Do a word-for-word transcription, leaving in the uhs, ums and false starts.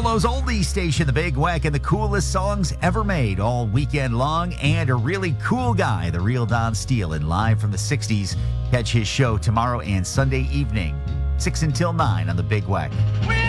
Buffalo's oldie station, The Big Weck, and the coolest songs ever made all weekend long. And a really cool guy, the real Don Steele, and live from the sixties. Catch his show tomorrow and Sunday evening, six until nine on The Big Weck. We